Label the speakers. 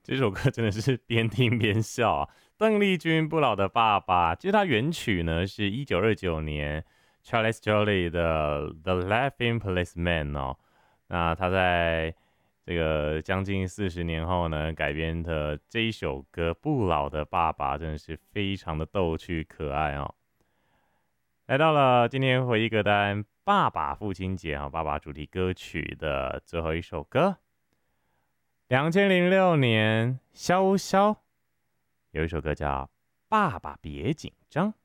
Speaker 1: 这首歌真的是边听边笑啊！邓丽君《不老的爸爸》，其实它原曲呢是1929年 Charles Joly 的《The Laughing Policeman》哦。那他在这个将近40年后呢改编的这一首歌《不老的爸爸》，真的是非常的逗趣可爱哦。来到了今天回忆歌单爸爸父亲节啊，爸爸主题歌曲的最后一首歌。2006年，萧萧有一首歌叫《爸爸别紧张》。